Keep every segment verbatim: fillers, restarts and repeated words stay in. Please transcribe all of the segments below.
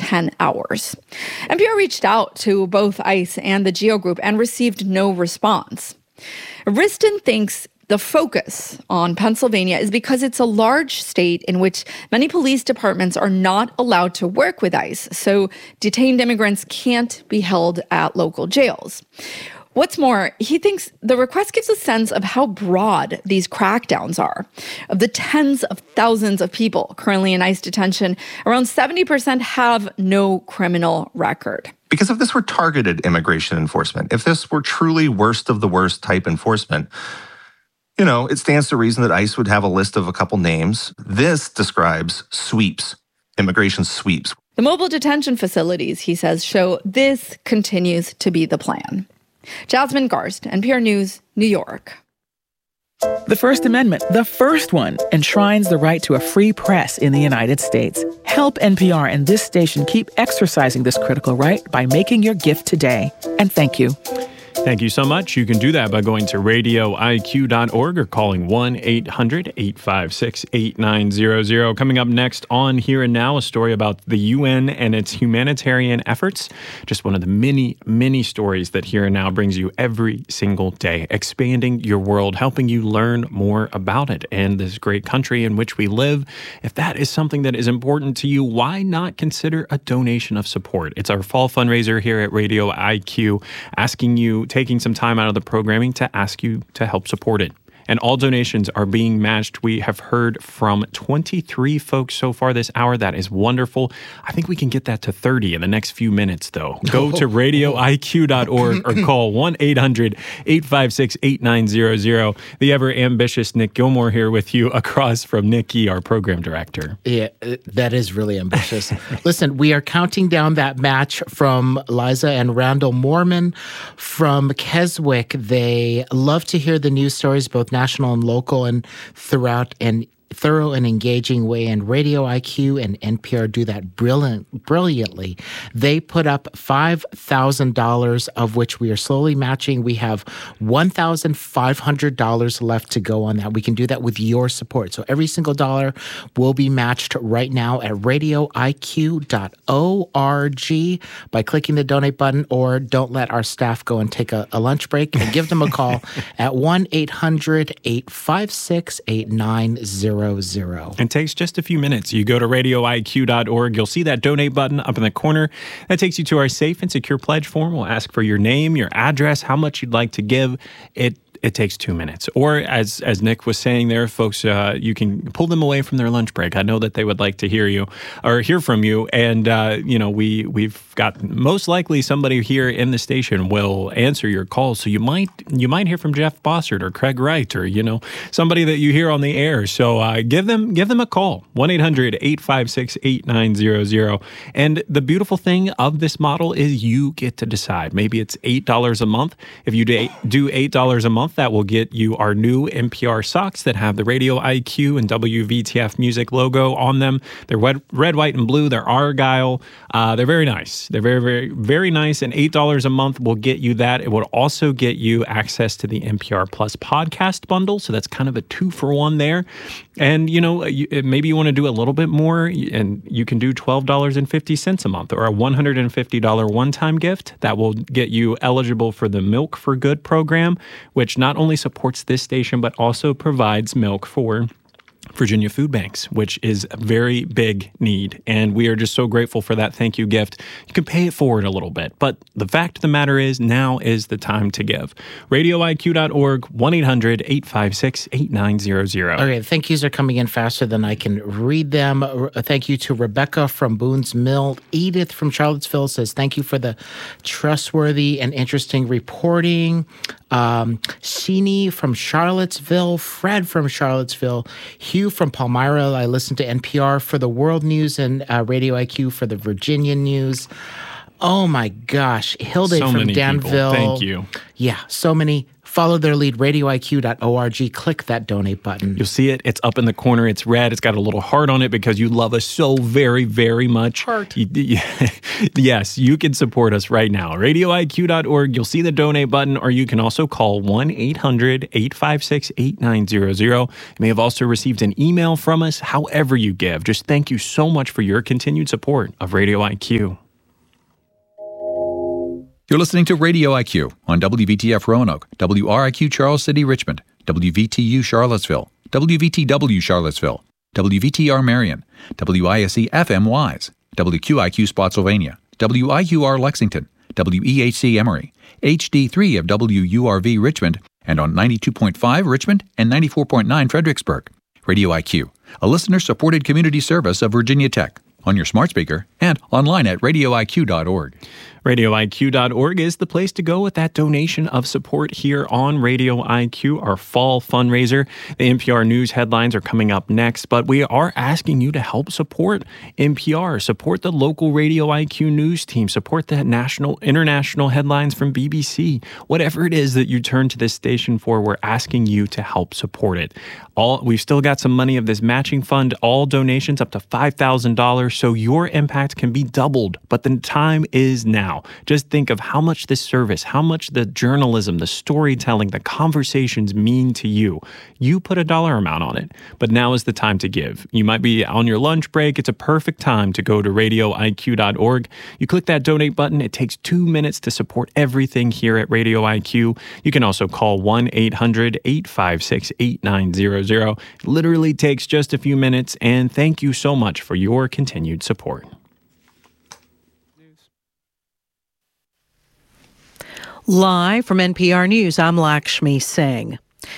ten hours. N P R reached out to both ICE and the GEO Group and received no response. Wriston thinks the focus on Pennsylvania is because it's a large state in which many police departments are not allowed to work with ICE, so detained immigrants can't be held at local jails. What's more, he thinks the request gives a sense of how broad these crackdowns are. Of the tens of thousands of people currently in ICE detention, around seventy percent have no criminal record. Because if this were targeted immigration enforcement, if this were truly worst of the worst type enforcement, you know, it stands to reason that ICE would have a list of a couple names. This describes sweeps, immigration sweeps. The mobile detention facilities, he says, show this continues to be the plan. Jasmine Garst, N P R News, New York. The First Amendment, the first one, enshrines the right to a free press in the United States. Help N P R and this station keep exercising this critical right by making your gift today. And thank you. Thank you so much. You can do that by going to radio I Q dot org or calling one eight hundred eight five six eight nine zero zero. Coming up next on Here and Now, a story about the U N and its humanitarian efforts. Just one of the many, many stories that Here and Now brings you every single day, expanding your world, helping you learn more about it and this great country in which we live. If that is something that is important to you, why not consider a donation of support? It's our fall fundraiser here at Radio I Q, asking you, taking some time out of the programming to ask you to help support it. And all donations are being matched. We have heard from twenty-three folks so far this hour. That is wonderful. I think we can get that to thirty in the next few minutes, though. Go to radio I Q dot org or call one eight hundred eight five six eight nine zero zero. The ever-ambitious Nick Gilmore here with you across from Nikki, our program director. Yeah, that is really ambitious. Listen, we are counting down that match from Liza and Randall Mormon from Keswick. They love to hear the news stories, both national and local, and throughout an thorough and engaging way, and Radio I Q and N P R do that brilliant, brilliantly. They put up five thousand dollars, of which we are slowly matching. We have one thousand five hundred dollars left to go on that. We can do that with your support. So every single dollar will be matched right now at radio I Q dot org by clicking the donate button, or don't let our staff go and take a, a lunch break and give them a call at one eight hundred eight five six eight nine zero zero. It takes just a few minutes. You go to radio I Q dot org. You'll see that donate button up in the corner. That takes you to our safe and secure pledge form. We'll ask for your name, your address, how much you'd like to give. It It takes two minutes. Or as as Nick was saying there, folks, uh, you can pull them away from their lunch break. I know that they would like to hear you or hear from you. And, uh, you know, we, we've got most likely somebody here in the station will answer your call. So you might you might hear from Jeff Bossert or Craig Wright or, you know, somebody that you hear on the air. So uh, give them give them a call, one eight hundred eight five six eight nine zero zero. And the beautiful thing of this model is you get to decide. Maybe it's eight dollars a month. If you do eight dollars a month, that will get you our new N P R socks that have the Radio I Q and W V T F Music logo on them. They're red, red white, and blue. They're Argyle. Uh, they're very nice. They're very, very, very nice. And eight dollars a month will get you that. It will also get you access to the N P R Plus podcast bundle. So that's kind of a two for one there. And, you know, you, maybe you want to do a little bit more, and you can do twelve dollars and fifty cents a month or a one hundred fifty dollars one-time gift that will get you eligible for the Milk for Good program, which not only supports this station, but also provides milk for Virginia food banks, which is a very big need. And we are just so grateful for that thank you gift. You can pay it forward a little bit, but the fact of the matter is now is the time to give. radio I Q dot org, one eight hundred eight five six eight nine zero zero. Okay, thank yous are coming in faster than I can read them. A thank you to Rebecca from Boone's Mill. Edith from Charlottesville says, thank you for the trustworthy and interesting reporting. Um, Sheeny from Charlottesville, Fred from Charlottesville, Hugh from Palmyra. I listen to N P R for the world news and uh, Radio I Q for the Virginia news. Oh my gosh. Hilde so from Danville. People. Thank you. Yeah, so many Follow their lead, radio I Q dot org. Click that donate button. You'll see it. It's up in the corner. It's red. It's got a little heart on it because you love us so very, very much. Heart. Yes, you can support us right now. radio I Q dot org. You'll see the donate button, or you can also call one eight hundred eight five six eight nine zero zero. You may have also received an email from us. However you give, just thank you so much for your continued support of Radio I Q. You're listening to Radio I Q on W V T F Roanoke, W R I Q Charles City Richmond, W V T U Charlottesville, W V T W Charlottesville, W V T R Marion, W I S E F M Wise, W Q I Q Spotsylvania, W I U R Lexington, W E H C Emory, H D three of W U R V Richmond, and on ninety-two point five Richmond and ninety-four point nine Fredericksburg. Radio I Q, a listener-supported community service of Virginia Tech, on your smart speaker and online at radio I Q dot org. radio I Q dot org is the place to go with that donation of support here on Radio I Q, our fall fundraiser. The N P R News headlines are coming up next, but we are asking you to help support N P R, support the local Radio I Q news team, support the national, international headlines from B B C. Whatever it is that you turn to this station for, we're asking you to help support it. All we've still got some money of this matching fund, all donations up to five thousand dollars, so your impact can be doubled, but the time is now. Just think of how much this service, how much the journalism, the storytelling, the conversations mean to you. You put a dollar amount on it, but now is the time to give. You might be on your lunch break. It's a perfect time to go to radio I Q dot org. You click that donate button. It takes two minutes to support everything here at Radio I Q. You can also call one eight hundred eight five six eight nine zero zero. It literally takes just a few minutes, and thank you so much for your continued support. Live from N P R News, I'm Lakshmi Singh.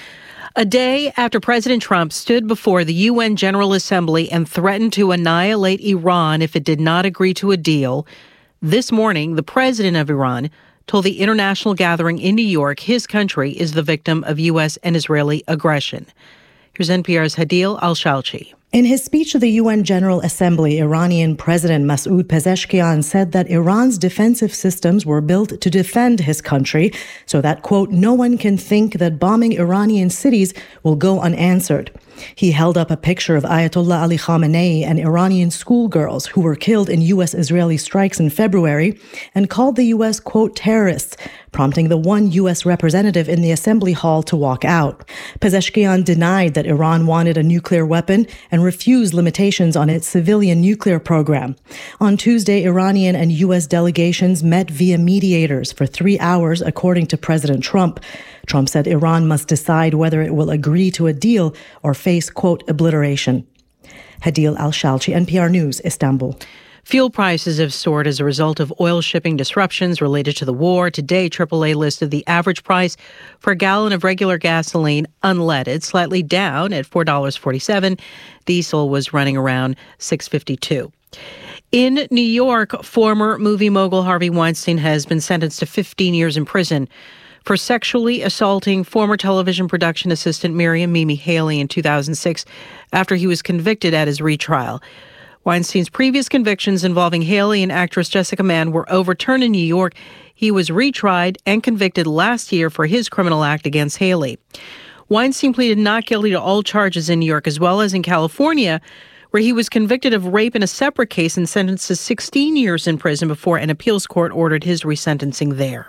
A day after President Trump stood before the U N General Assembly and threatened to annihilate Iran if it did not agree to a deal, this morning, the president of Iran told the international gathering in New York his country is the victim of U S and Israeli aggression. Here's N P R's Hadil Al-Shalchi. In his speech to the U N General Assembly, Iranian President Masoud Pezeshkian said that Iran's defensive systems were built to defend his country so that, quote, no one can think that bombing Iranian cities will go unanswered. He held up a picture of Ayatollah Ali Khamenei and Iranian schoolgirls who were killed in U S-Israeli strikes in February and called the U S, quote, terrorists, prompting the one U S representative in the assembly hall to walk out. Pezeshkian denied that Iran wanted a nuclear weapon and refused limitations on its civilian nuclear program. On Tuesday, Iranian and U S delegations met via mediators for three hours, according to President Trump. Trump said Iran must decide whether it will agree to a deal or face, quote, obliteration. Hadil Al-Shalchi, N P R News, Istanbul. Fuel prices have soared as a result of oil shipping disruptions related to the war. Today, triple A listed the average price for a gallon of regular gasoline unleaded slightly down at four dollars and forty-seven cents. Diesel was running around six dollars and fifty-two cents. In New York, former movie mogul Harvey Weinstein has been sentenced to fifteen years in prison for sexually assaulting former television production assistant Miriam Mimi Haley in two thousand six after he was convicted at his retrial. Weinstein's previous convictions involving Haley and actress Jessica Mann were overturned in New York. He was retried and convicted last year for his criminal act against Haley. Weinstein pleaded not guilty to all charges in New York as well as in California, where he was convicted of rape in a separate case and sentenced to sixteen years in prison before an appeals court ordered his resentencing there.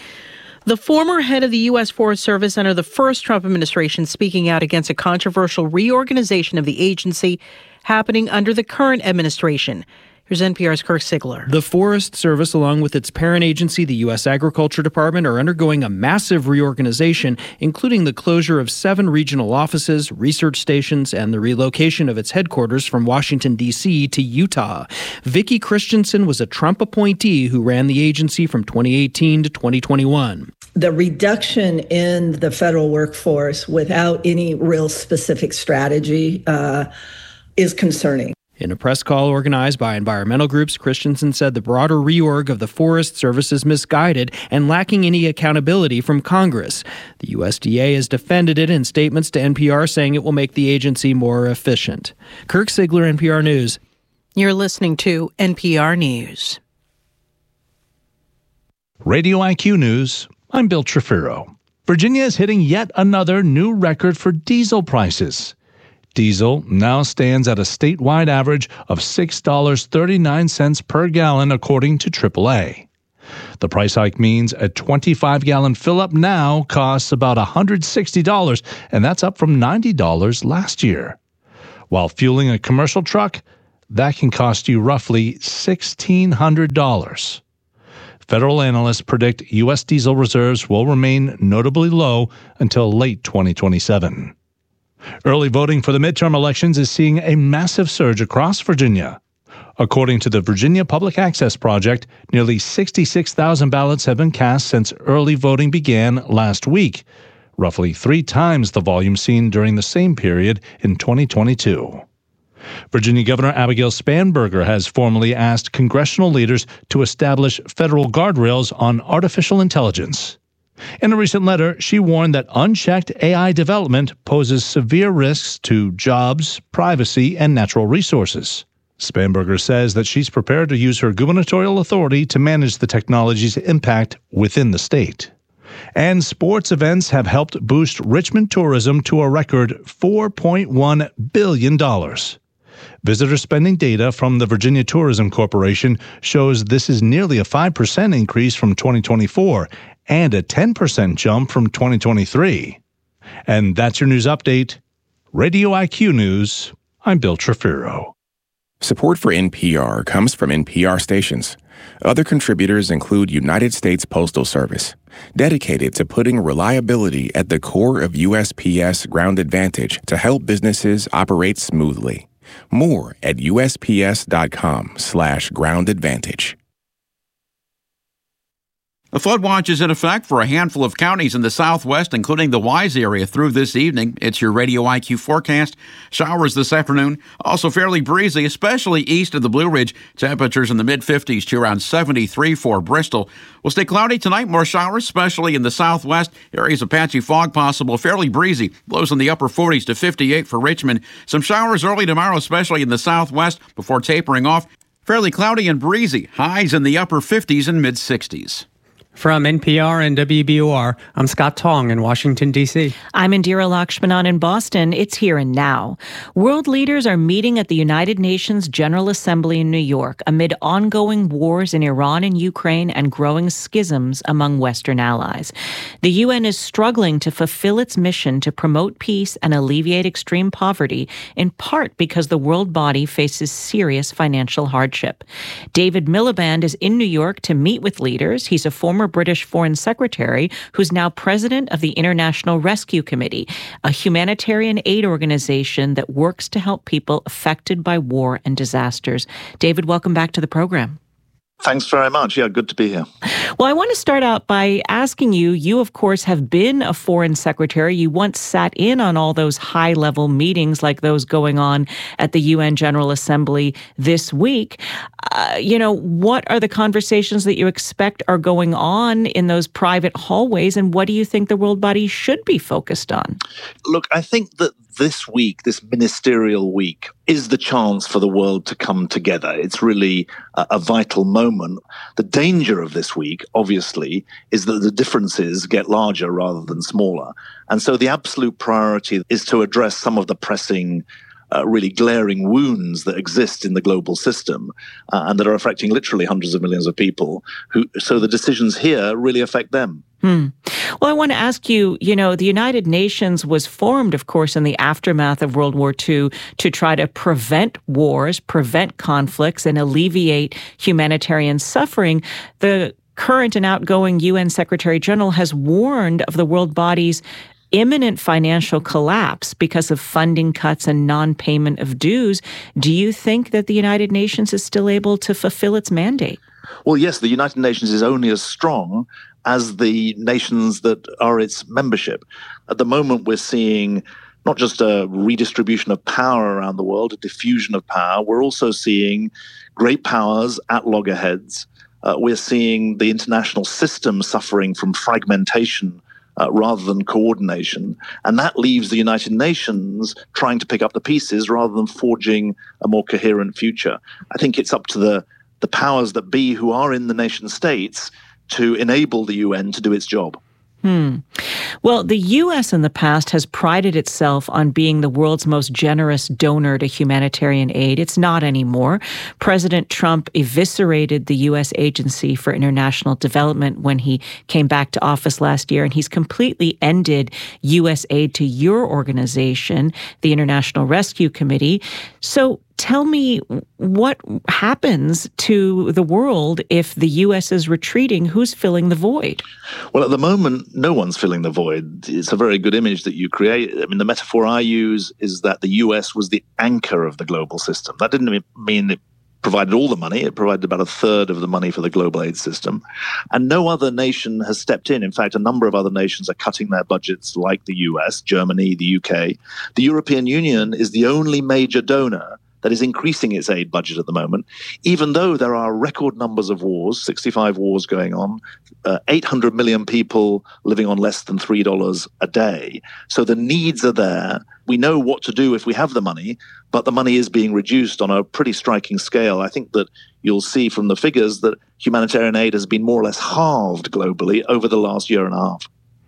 The former head of the U S Forest Service under the first Trump administration speaking out against a controversial reorganization of the agency happening under the current administration. Here's N P R's Kirk Sigler. The Forest Service, along with its parent agency, the U S Agriculture Department, are undergoing a massive reorganization, including the closure of seven regional offices, research stations, and the relocation of its headquarters from Washington, D C to Utah. Vicki Christensen was a Trump appointee who ran the agency from twenty eighteen to twenty twenty-one. The reduction in the federal workforce without any real specific strategy uh, is concerning. In a press call organized by environmental groups, Christensen said the broader reorg of the Forest Service is misguided and lacking any accountability from Congress. The U S D A has defended it in statements to N P R, saying it will make the agency more efficient. Kirk Sigler, N P R News. You're listening to N P R News. Radio I Q News, I'm Bill Trefiro. Virginia is hitting yet another new record for diesel prices. Diesel now stands at a statewide average of six dollars and thirty-nine cents per gallon, according to triple A. The price hike means a twenty-five gallon fill-up now costs about one hundred sixty dollars, and that's up from ninety dollars last year. While fueling a commercial truck, that can cost you roughly sixteen hundred dollars. Federal analysts predict U S diesel reserves will remain notably low until late twenty twenty-seven. Early voting for the midterm elections is seeing a massive surge across Virginia. According to the Virginia Public Access Project, nearly sixty-six thousand ballots have been cast since early voting began last week, roughly three times the volume seen during the same period in twenty twenty-two. Virginia Governor Abigail Spanberger has formally asked congressional leaders to establish federal guardrails on artificial intelligence. In a recent letter, she warned that unchecked A I development poses severe risks to jobs, privacy, and natural resources. Spanberger says that she's prepared to use her gubernatorial authority to manage the technology's impact within the state. And sports events have helped boost Richmond tourism to a record four point one billion dollars. Visitor spending data from the Virginia Tourism Corporation shows this is nearly a five percent increase from twenty twenty-four and a ten percent jump from twenty twenty-three. And that's your news update. Radio I Q News, I'm Bill Trefiro. Support for N P R comes from N P R stations. Other contributors include United States Postal Service, dedicated to putting reliability at the core of U S P S Ground Advantage to help businesses operate smoothly. More at usps.com slash ground advantage. A flood watch is in effect for a handful of counties in the southwest, including the Wise area through this evening. It's your Radio I Q forecast. Showers this afternoon, also fairly breezy, especially east of the Blue Ridge. Temperatures in the mid-fifties to around seventy-three for Bristol. Will stay cloudy tonight, more showers, especially in the southwest. Areas of patchy fog possible, fairly breezy. Lows in the upper forties to fifty-eight for Richmond. Some showers early tomorrow, especially in the southwest, before tapering off. Fairly cloudy and breezy. Highs in the upper fifties and mid-sixties. From N P R and W B O R, I'm Scott Tong in Washington, D C I'm Indira Lakshmanan in Boston. It's here and now. World leaders are meeting at the United Nations General Assembly in New York amid ongoing wars in Iran and Ukraine and growing schisms among Western allies. The U N is struggling to fulfill its mission to promote peace and alleviate extreme poverty, in part because the world body faces serious financial hardship. David Miliband is in New York to meet with leaders. He's a former British Foreign Secretary who's now president of the International Rescue Committee, a humanitarian aid organization that works to help people affected by war and disasters. David, welcome back to the program. Thanks very much. Yeah, good to be here. Well, I want to start out by asking you, you, of course, have been a foreign secretary. You once sat in on all those high-level meetings like those going on at the U N General Assembly this week. Uh, you know, what are the conversations that you expect are going on in those private hallways, and what do you think the world body should be focused on? Look, I think that this week, this ministerial week, is the chance for the world to come together. It's really a, a vital moment. The danger of this week, obviously, is that the differences get larger rather than smaller. And so the absolute priority is to address some of the pressing Uh, really glaring wounds that exist in the global system uh, and that are affecting literally hundreds of millions of people. Who, so the decisions here really affect them. Hmm. Well, I want to ask you, you know, the United Nations was formed, of course, in the aftermath of World War Two to try to prevent wars, prevent conflicts, and alleviate humanitarian suffering. The current and outgoing U N Secretary General has warned of the world body's imminent financial collapse because of funding cuts and non-payment of dues. Do you think that the United Nations is still able to fulfill its mandate? Well, yes, the United Nations is only as strong as the nations that are its membership. At the moment, we're seeing not just a redistribution of power around the world, a diffusion of power. We're also seeing great powers at loggerheads. Uh, we're seeing the international system suffering from fragmentation Uh, rather than coordination. And that leaves the United Nations trying to pick up the pieces rather than forging a more coherent future. I think it's up to the, the powers that be who are in the nation states to enable the U N to do its job. Hmm. Well, the U S in the past has prided itself on being the world's most generous donor to humanitarian aid. It's not anymore. President Trump eviscerated the U S Agency for International Development when he came back to office last year, and he's completely ended U S aid to your organization, the International Rescue Committee. So tell me, what happens to the world if the U S is retreating? Who's filling the void? Well, at the moment, no one's filling the void. It's a very good image that you create. I mean, the metaphor I use is that the U S was the anchor of the global system. That didn't mean it provided all the money. It provided about a third of the money for the global aid system. And no other nation has stepped in. In fact, a number of other nations are cutting their budgets, like the U S, Germany, the U K. The European Union is the only major donor that is increasing its aid budget at the moment, even though there are record numbers of wars, sixty-five wars going on, uh, eight hundred million people living on less than three dollars a day. So the needs are there. We know what to do if we have the money, but the money is being reduced on a pretty striking scale. I think that you'll see from the figures that humanitarian aid has been more or less halved globally over the last year and a half.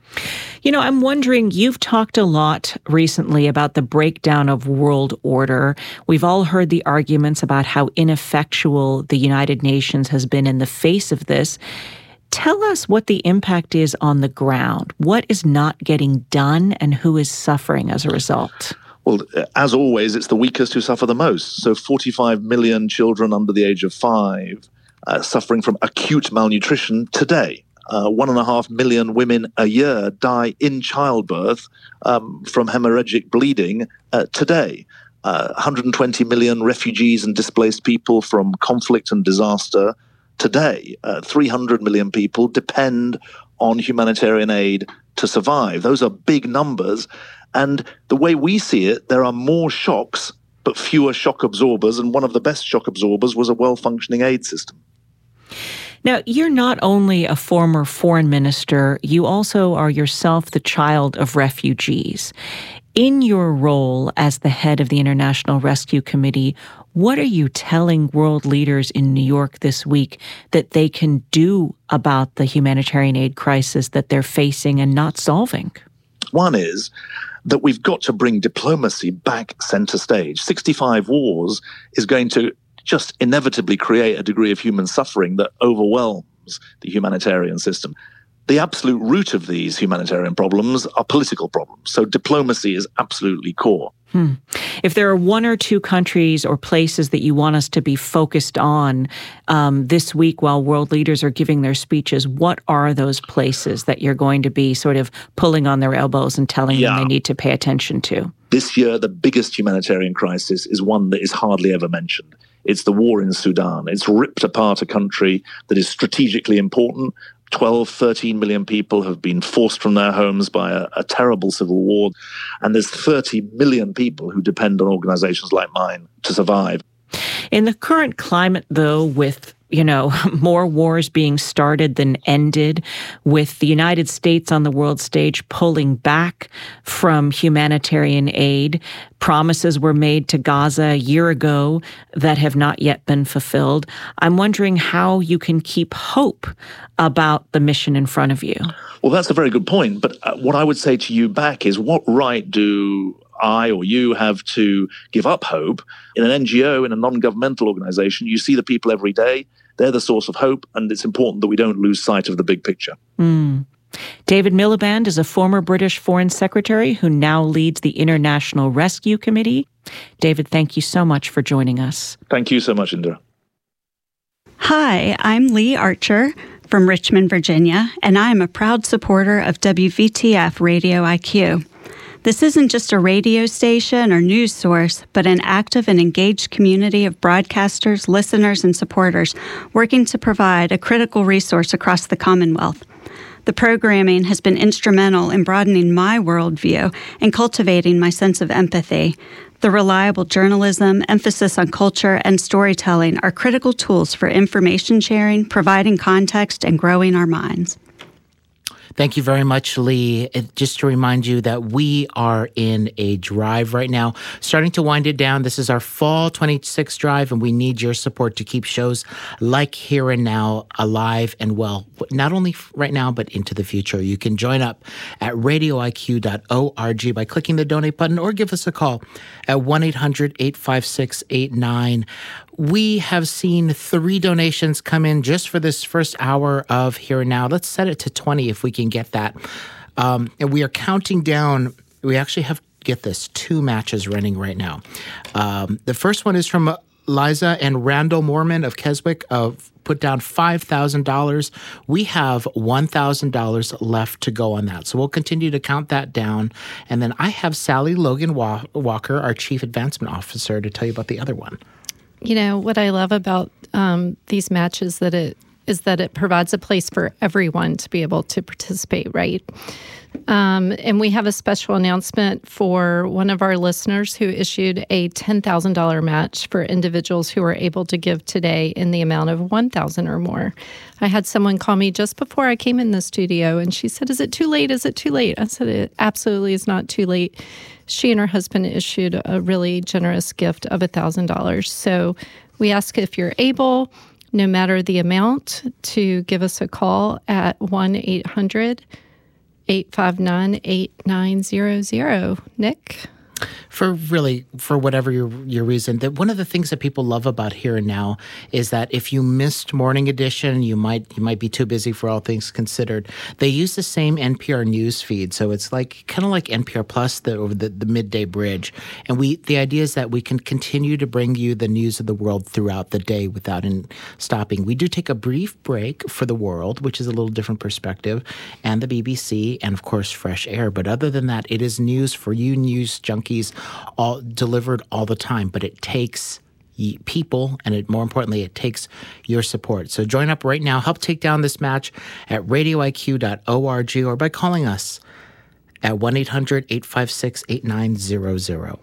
You know, I'm wondering, you've talked a lot recently about the breakdown of world order. We've all heard the arguments about how ineffectual the United Nations has been in the face of this. Tell us what the impact is on the ground. What is not getting done and who is suffering as a result? Well, as always, it's the weakest who suffer the most. So forty-five million children under the age of five uh, suffering from acute malnutrition today. Uh, one and a half million women a year die in childbirth um, from hemorrhagic bleeding uh, today. Uh, one hundred twenty million refugees and displaced people from conflict and disaster today. Uh, three hundred million people depend on humanitarian aid to survive. Those are big numbers. And the way we see it, there are more shocks, but fewer shock absorbers. And one of the best shock absorbers was a well-functioning aid system. Now, you're not only a former foreign minister, you also are yourself the child of refugees. In your role as the head of the International Rescue Committee, what are you telling world leaders in New York this week that they can do about the humanitarian aid crisis that they're facing and not solving? One is that we've got to bring diplomacy back center stage. sixty-five wars is going to just inevitably create a degree of human suffering that overwhelms the humanitarian system. The absolute root of these humanitarian problems are political problems. So diplomacy is absolutely core. Hmm. If there are one or two countries or places that you want us to be focused on um, this week while world leaders are giving their speeches, what are those places that you're going to be sort of pulling on their elbows and telling yeah. them they need to pay attention to? This year, the biggest humanitarian crisis is one that is hardly ever mentioned. It's the war in Sudan. It's ripped apart a country that is strategically important. twelve, thirteen million people have been forced from their homes by a, a terrible civil war. And there's thirty million people who depend on organizations like mine to survive. In the current climate, though, with you know, more wars being started than ended, with the United States on the world stage pulling back from humanitarian aid. Promises were made to Gaza a year ago that have not yet been fulfilled. I'm wondering how you can keep hope about the mission in front of you. Well, that's a very good point. But uh, what I would say to you back is, what right do I or you have to give up hope? In an N G O, in a non-governmental organization, you see the people every day. They're the source of hope, and it's important that we don't lose sight of the big picture. Mm. David Miliband is a former British Foreign Secretary who now leads the International Rescue Committee. David, thank you so much for joining us. Thank you so much, Indira. Hi, I'm Lee Archer from Richmond, Virginia, and I am a proud supporter of W V T F Radio I Q. This isn't just a radio station or news source, but an active and engaged community of broadcasters, listeners, and supporters working to provide a critical resource across the Commonwealth. The programming has been instrumental in broadening my worldview and cultivating my sense of empathy. The reliable journalism, emphasis on culture, and storytelling are critical tools for information sharing, providing context, and growing our minds. Thank you very much, Lee. It, just to remind you that we are in a drive right now, starting to wind it down. This is our fall twenty-six drive, and we need your support to keep shows like Here and Now alive and well, not only right now, but into the future. You can join up at radio I Q dot org by clicking the donate button or give us a call at one eight hundred eight five six eight nine. We have seen three donations come in just for this first hour of Here and Now. Let's set it to twenty if we can get that. Um, and we are counting down. We actually have, get this, two matches running right now. Um, the first one is from Liza and Randall Mormon of Keswick, of put down five thousand dollars. We have one thousand dollars left to go on that. So we'll continue to count that down. And then I have Sally Logan Walker, our Chief Advancement Officer, to tell you about the other one. You know, what I love about um, these matches that it is that it provides a place for everyone to be able to participate, right? Um, and we have a special announcement for one of our listeners who issued a ten thousand dollars match for individuals who are able to give today in the amount of one thousand dollars or more. I had someone call me just before I came in the studio, and she said, is it too late? Is it too late? I said, it absolutely is not too late. She and her husband issued a really generous gift of one thousand dollars. So we ask if you're able, no matter the amount, to give us a call at one eight hundred eight five nine eight nine zero zero. Nick? For really, for whatever your your reason, that one of the things that people love about Here and Now is that if you missed Morning Edition, you might you might be too busy for All Things Considered. They use the same N P R news feed, so it's like kind of like N P R Plus, the over the, the midday bridge. And we the idea is that we can continue to bring you the news of the world throughout the day without in stopping. We do take a brief break for the world, which is a little different perspective, and the B B C, and of course Fresh Air. But other than that, it is news for you news junkies, all delivered all the time. But it takes people, and it, more importantly, it takes your support. So join up right now. Help take down this match at radio I Q dot org or by calling us at one eight hundred eight five six eight nine zero zero.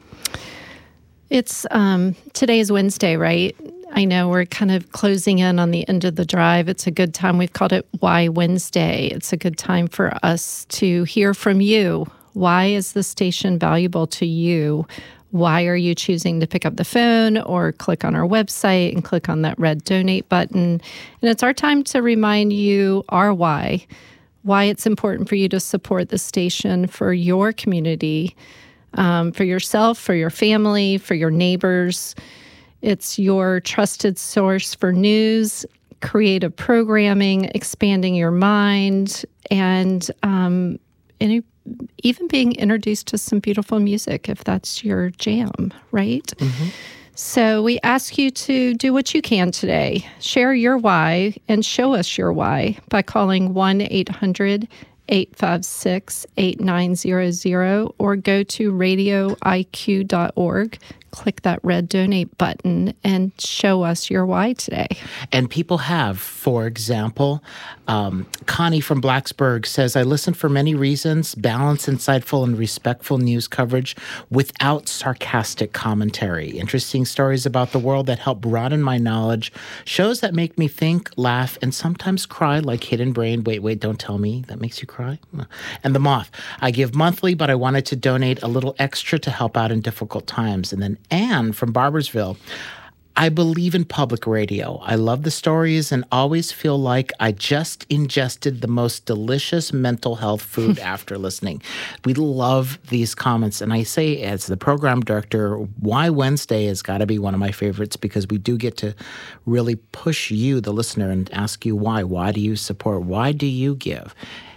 It's um, today is Wednesday, right? I know we're kind of closing in on the end of the drive. It's a good time. We've called it Why Wednesday. It's a good time for us to hear from you. Why is the station valuable to you? Why are you choosing to pick up the phone or click on our website and click on that red donate button? And it's our time to remind you our why, why it's important for you to support the station for your community, um, for yourself, for your family, for your neighbors. It's your trusted source for news, creative programming, expanding your mind, and um, any even being introduced to some beautiful music, if that's your jam, right? Mm-hmm. So we ask you to do what you can today. Share your why and show us your why by calling one eight hundred eight five six eight nine zero zero or go to radio I Q dot org. Click that red donate button and show us your why today. And people have, for example, um, Connie from Blacksburg says, I listen for many reasons, balance, insightful, and respectful news coverage without sarcastic commentary. Interesting stories about the world that help broaden my knowledge. Shows that make me think, laugh, and sometimes cry, like Hidden Brain. Wait, wait, don't tell me. That makes you cry? And The Moth. I give monthly, but I wanted to donate a little extra to help out in difficult times. And then Anne from Barbersville. I believe in public radio. I love the stories and always feel like I just ingested the most delicious mental health food after listening. We love these comments. And I say, as the program director, Why Wednesday has got to be one of my favorites because we do get to really push you, the listener, and ask you why. Why do you support? Why do you give?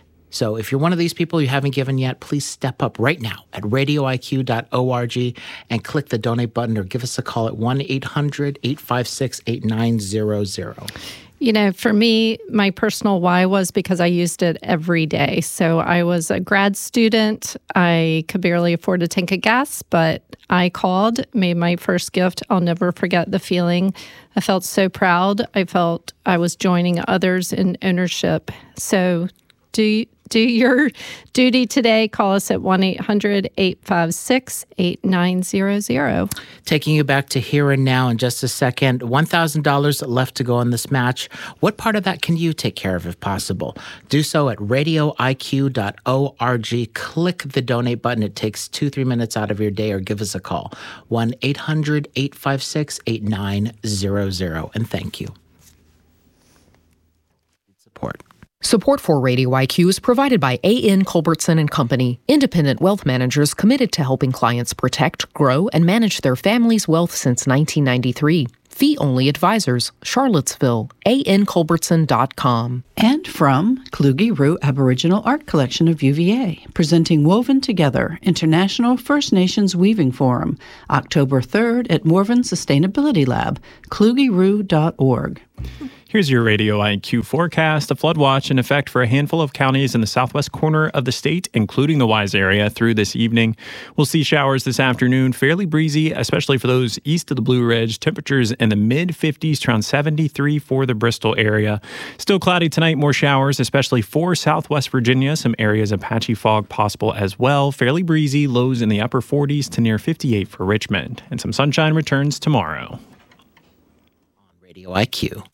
So if you're one of these people you haven't given yet, please step up right now at radio I Q dot org and click the donate button or give us a call at one eight hundred eight five six eight nine zero zero. You know, for me, my personal why was because I used it every day. So I was a grad student. I could barely afford to tank a gas, but I called, made my first gift. I'll never forget the feeling. I felt so proud. I felt I was joining others in ownership. So do do your duty today. Call us at one eight hundred eight five six eight nine zero zero. Taking you back to here and now in just a second. one thousand dollars left to go on this match. What part of that can you take care of if possible? Do so at radio I Q dot org. Click the donate button. It takes two, three minutes out of your day, or give us a call. one eight hundred eight five six eight nine zero zero. And thank you. Support. Support for Radio I Q is provided by A N Culbertson and Company, independent wealth managers committed to helping clients protect, grow, and manage their family's wealth since nineteen ninety-three. Fee-only advisors, Charlottesville, A N Culbertson dot com. And from Kluge-Ruhe Aboriginal Art Collection of U V A, presenting Woven Together, International First Nations Weaving Forum, October third at Morven Sustainability Lab, kluge ruhe dot org. Here's your Radio I Q forecast. A flood watch in effect for a handful of counties in the southwest corner of the state, including the Wise area, through this evening. We'll see showers this afternoon, fairly breezy, especially for those east of the Blue Ridge. Temperatures in the mid fifties to around seventy-three for the Bristol area. Still cloudy tonight, more showers, especially for southwest Virginia. Some areas of patchy fog possible as well. Fairly breezy, lows in the upper forties to near fifty-eight for Richmond. And some sunshine returns tomorrow. On Radio I Q.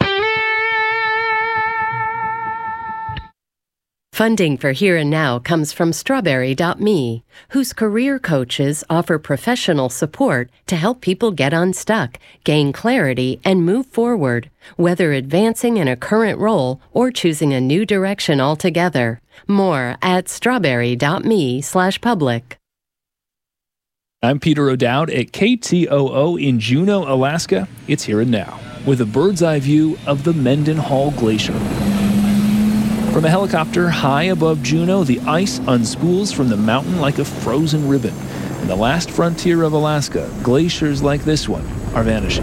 Funding for Here and Now comes from Strawberry dot me, whose career coaches offer professional support to help people get unstuck, gain clarity, and move forward, whether advancing in a current role or choosing a new direction altogether. More at strawberry dot me slash public. I'm Peter O'Dowd at K T O O in Juneau, Alaska. It's Here and Now, with a bird's eye view of the Mendenhall Glacier. From a helicopter high above Juneau, the ice unspools from the mountain like a frozen ribbon. In the last frontier of Alaska, glaciers like this one are vanishing.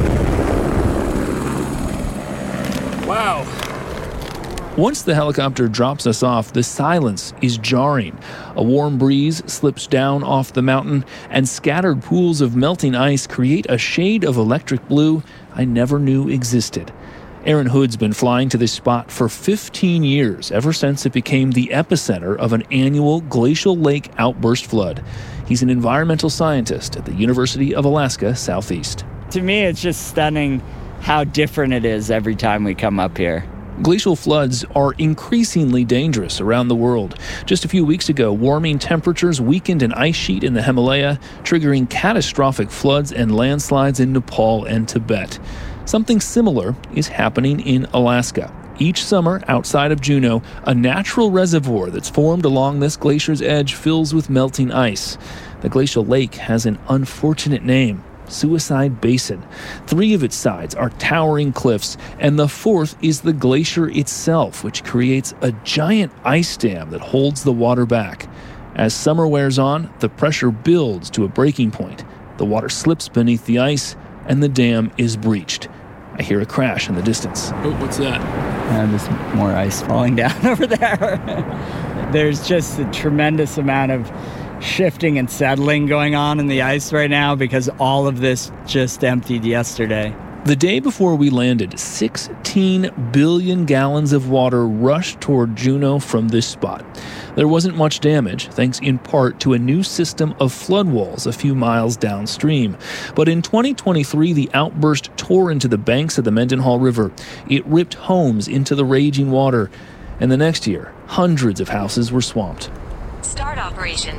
Wow. Once the helicopter drops us off, the silence is jarring. A warm breeze slips down off the mountain, and scattered pools of melting ice create a shade of electric blue I never knew existed. Aaron Hood's been flying to this spot for fifteen years, ever since it became the epicenter of an annual glacial lake outburst flood. He's an environmental scientist at the University of Alaska Southeast. To me, it's just stunning how different it is every time we come up here. Glacial floods are increasingly dangerous around the world. Just a few weeks ago, warming temperatures weakened an ice sheet in the Himalaya, triggering catastrophic floods and landslides in Nepal and Tibet. Something similar is happening in Alaska. Each summer, outside of Juneau, a natural reservoir that's formed along this glacier's edge fills with melting ice. The glacial lake has an unfortunate name, Suicide Basin. Three of its sides are towering cliffs, and the fourth is the glacier itself, which creates a giant ice dam that holds the water back. As summer wears on, the pressure builds to a breaking point. The water slips beneath the ice, and the dam is breached. I hear a crash in the distance. Oh, what's that? Uh, there's more ice falling down over there. There's just a tremendous amount of shifting and settling going on in the ice right now because all of this just emptied yesterday. The day before we landed, sixteen billion gallons of water rushed toward Juneau from this spot. There wasn't much damage, thanks in part to a new system of flood walls a few miles downstream. But in twenty twenty-three, the outburst tore into the banks of the Mendenhall River. It ripped homes into the raging water. And the next year, hundreds of houses were swamped. Start operation.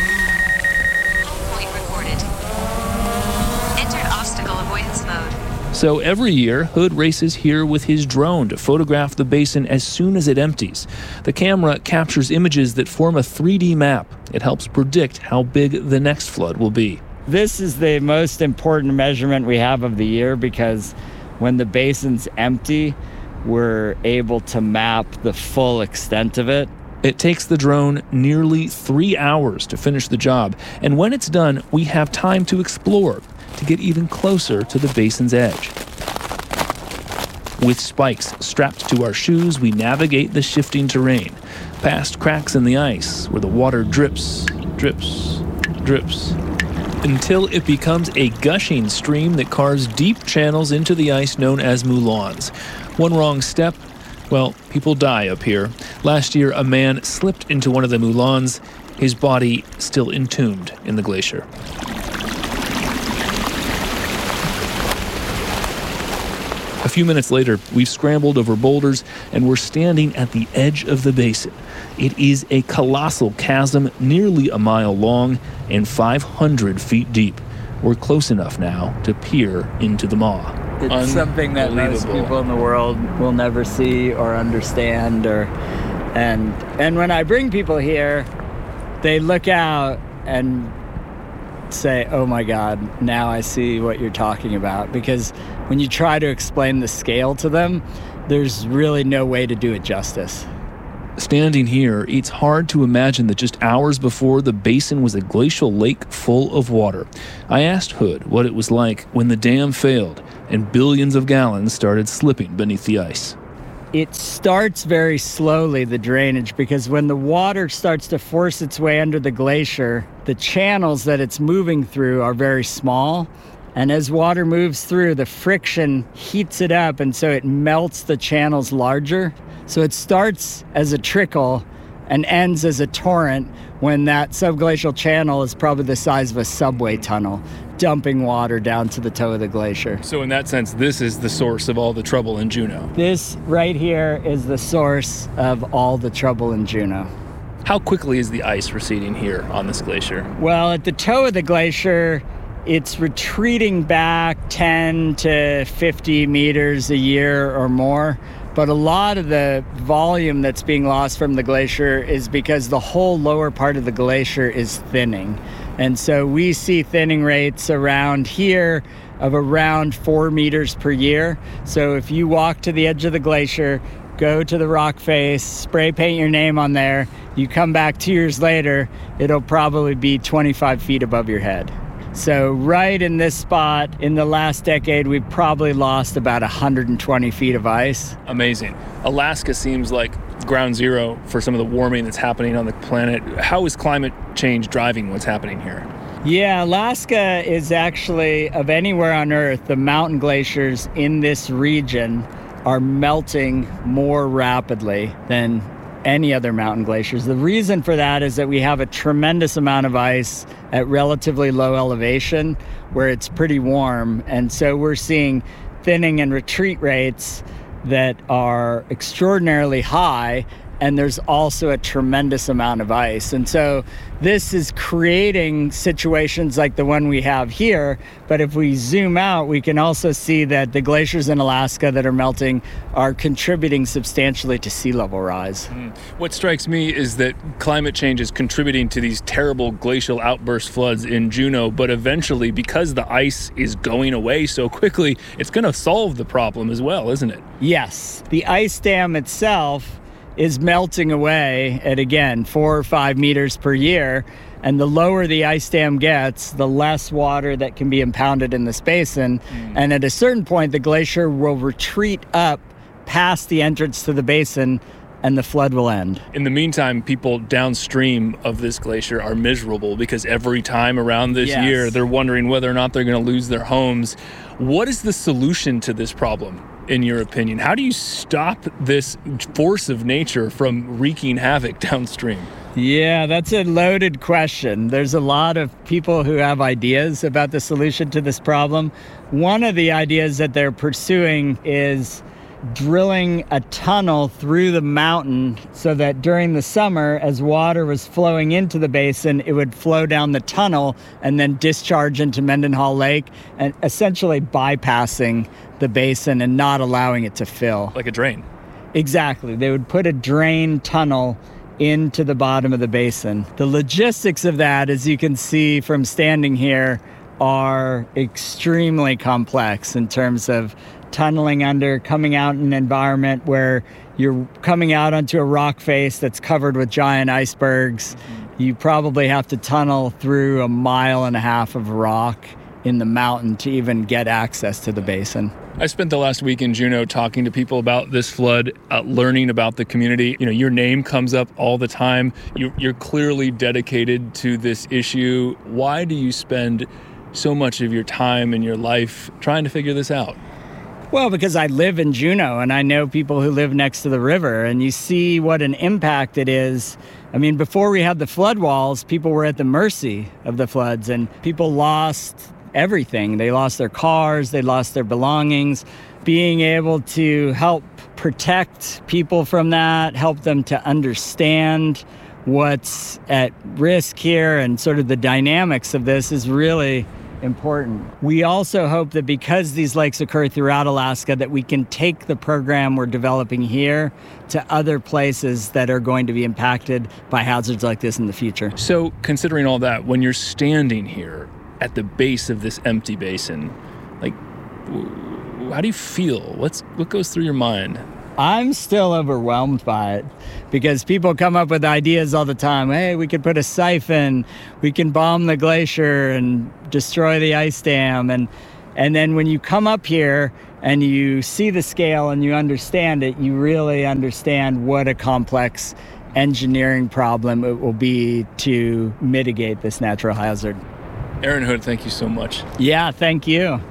Home point recorded. Entered obstacle avoidance mode. So every year, Hood races here with his drone to photograph the basin as soon as it empties. The camera captures images that form a three D map. It helps predict how big the next flood will be. This is the most important measurement we have of the year because when the basin's empty, we're able to map the full extent of it. It takes the drone nearly three hours to finish the job, and when it's done, we have time to explore, to get even closer to the basin's edge. With spikes strapped to our shoes, we navigate the shifting terrain, past cracks in the ice where the water drips, drips, drips, until it becomes a gushing stream that carves deep channels into the ice known as moulins. One wrong step, Well, people die up here. Last year, a man slipped into one of the moulins, his body still entombed in the glacier. A few minutes later, we've scrambled over boulders and we're standing at the edge of the basin. It is a colossal chasm nearly a mile long and five hundred feet deep. We're close enough now to peer into the maw. It's something that most people in the world will never see or understand. Or, and and when I bring people here, they look out and say, oh my God, now I see what you're talking about. Because when you try to explain the scale to them, there's really no way to do it justice. Standing here, it's hard to imagine that just hours before, the basin was a glacial lake full of water. I asked Hood what it was like when the dam failed and billions of gallons started slipping beneath the ice. It starts very slowly, the drainage, because when the water starts to force its way under the glacier, the channels that it's moving through are very small. And as water moves through, the friction heats it up, and so it melts the channels larger. So it starts as a trickle and ends as a torrent when that subglacial channel is probably the size of a subway tunnel, dumping water down to the toe of the glacier. So in that sense, this is the source of all the trouble in Juneau. This right here is the source of all the trouble in Juneau. How quickly is the ice receding here on this glacier? Well, at the toe of the glacier, it's retreating back ten to fifty meters a year or more. But a lot of the volume that's being lost from the glacier is because the whole lower part of the glacier is thinning. And so we see thinning rates around here of around four meters per year. So if you walk to the edge of the glacier, go to the rock face, spray paint your name on there, you come back two years later, it'll probably be twenty-five feet above your head. So right in this spot, in the last decade, we've probably lost about one hundred twenty feet of ice. Amazing. Alaska seems like ground zero for some of the warming that's happening on the planet. How is climate change driving what's happening here? Yeah, Alaska is actually, of anywhere on Earth, the mountain glaciers in this region are melting more rapidly than any other mountain glaciers. The reason for that is that we have a tremendous amount of ice at relatively low elevation where it's pretty warm. And so we're seeing thinning and retreat rates that are extraordinarily high. And there's also a tremendous amount of ice. And so this is creating situations like the one we have here. But if we zoom out, we can also see that the glaciers in Alaska that are melting are contributing substantially to sea level rise. Mm. What strikes me is that climate change is contributing to these terrible glacial outburst floods in Juneau. But eventually, because the ice is going away so quickly, it's going to solve the problem as well, isn't it? Yes. The ice dam itself is melting away at, again, four or five meters per year. And the lower the ice dam gets, the less water that can be impounded in this basin. Mm. And at a certain point, the glacier will retreat up past the entrance to the basin and the flood will end. In the meantime, people downstream of this glacier are miserable because every time around this yes. year, they're wondering whether or not they're going to lose their homes. What is the solution to this problem, in your opinion? How do you stop this force of nature from wreaking havoc downstream? Yeah, that's a loaded question. There's a lot of people who have ideas about the solution to this problem. One of the ideas that they're pursuing is drilling a tunnel through the mountain so that during the summer, as water was flowing into the basin, it would flow down the tunnel and then discharge into Mendenhall Lake, and essentially bypassing the basin and not allowing it to fill. Like a drain. Exactly. They would put a drain tunnel into the bottom of the basin. The logistics of that, as you can see from standing here, are extremely complex in terms of tunneling under, coming out in an environment where you're coming out onto a rock face that's covered with giant icebergs. Mm-hmm. You probably have to tunnel through a mile and a half of rock in the mountain to even get access to the basin. I spent the last week in Juneau talking to people about this flood, uh, learning about the community. You know, your name comes up all the time. You, you're clearly dedicated to this issue. Why do you spend so much of your time and your life trying to figure this out? Well, because I live in Juneau and I know people who live next to the river, and you see what an impact it is. I mean, before we had the flood walls, people were at the mercy of the floods, and people lost everything. They lost their cars, they lost their belongings. Being able to help protect people from that, help them to understand what's at risk here and sort of the dynamics of this is really important. We also hope that because these lakes occur throughout Alaska, that we can take the program we're developing here to other places that are going to be impacted by hazards like this in the future. So, considering all that, when you're standing here at the base of this empty basin, like, how do you feel? What's what goes through your mind? I'm still overwhelmed by it because people come up with ideas all the time. Hey, we could put a siphon, we can bomb the glacier and destroy the ice dam. And and then when you come up here and you see the scale and you understand it, you really understand what a complex engineering problem it will be to mitigate this natural hazard. Aaron Hood, thank you so much. Yeah, thank you.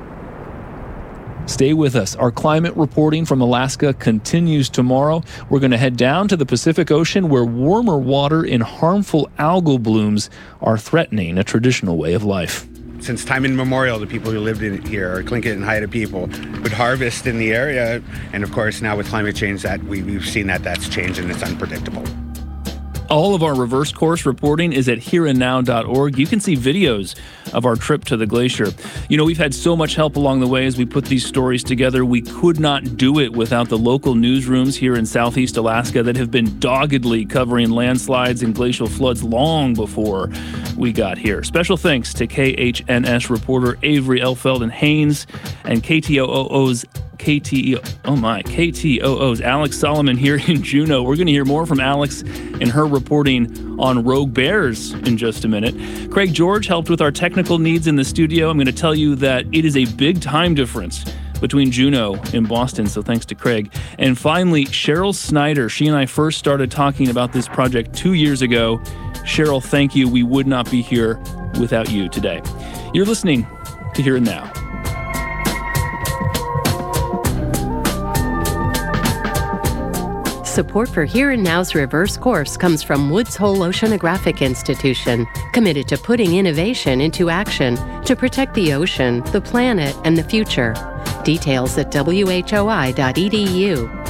Stay with us. Our climate reporting from Alaska continues tomorrow. We're going to head down to the Pacific Ocean where warmer water and harmful algal blooms are threatening a traditional way of life. Since time immemorial, the people who lived in here, or Tlingit and Haida people, would harvest in the area. And of course, now with climate change, that we, we've seen that that's changed and it's unpredictable. All of our reverse course reporting is at here and now dot org. You can see videos of our trip to the glacier. You know, we've had so much help along the way as we put these stories together. We could not do it without the local newsrooms here in Southeast Alaska that have been doggedly covering landslides and glacial floods long before we got here. Special thanks to K H N S reporter Avery Elfeld and Haynes and K T O O's K T, oh my, K T O O's Alex Solomon here in Juneau. We're going to hear more from Alex and her reporting on rogue bears in just a minute. Craig George helped with our technical needs in the studio. I'm going to tell you that it is a big time difference between Juneau and Boston, so thanks to Craig. And finally, Cheryl Snyder. She and I first started talking about this project two years ago. Cheryl, thank you. We would not be here without you today. You're listening to Here and Now. Support for Here and Now's Reverse Course comes from Woods Hole Oceanographic Institution, committed to putting innovation into action to protect the ocean, the planet, and the future. Details at W H O I dot E D U.